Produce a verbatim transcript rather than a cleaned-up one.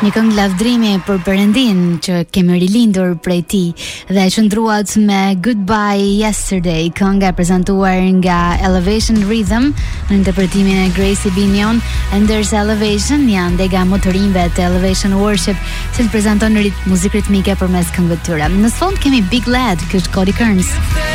Një këngë lavdrimi për Perëndin që kemi rilindur prej tij dhe qëndruat me Goodbye Yesterday, kënga e prezantuar nga Elevation Rhythm në interpretimin e Gracie Binion, ndërsa Elevation janë dhe nga më të rinjve të Elevation Worship, që të prezanton rit muzikë ritmike përmes këngëve të tyre. Në fund kemi Big Lad, ky është Cody Kearns.